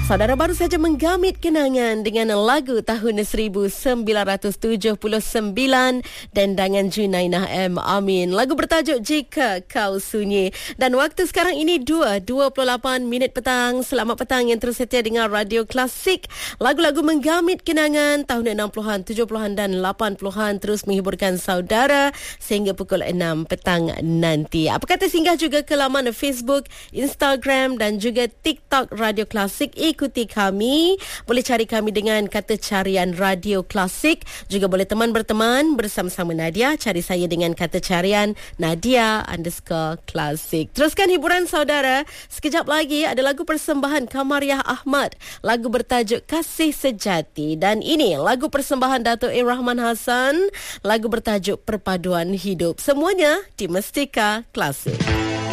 Saudara baru saja menggamit kenangan dengan lagu tahun 1979 dendangan Junainah M. Amin. Lagu bertajuk Jika Kau Sunyi. Dan waktu sekarang ini 2:28 petang. Selamat petang yang terus setia dengan Radio Klasik. Lagu-lagu menggamit kenangan tahun 60-an, 70-an dan 80-an terus menghiburkan saudara sehingga pukul 6 petang nanti. Apa kata singgah juga ke laman Facebook, Instagram dan juga TikTok Radio Klasik. Ikuti kami. Boleh cari kami dengan kata carian Radio Klasik. Juga boleh teman berteman bersama-sama Nadia. Cari saya dengan kata carian Nadia_Klasik. Teruskan hiburan saudara. Sekejap lagi ada lagu persembahan Kamariah Ahmad. Lagu bertajuk Kasih Sejati. Dan ini lagu persembahan Dato' A. Rahman Hassan. Lagu bertajuk Perpaduan Hidup. Semuanya di Mestika Klasik.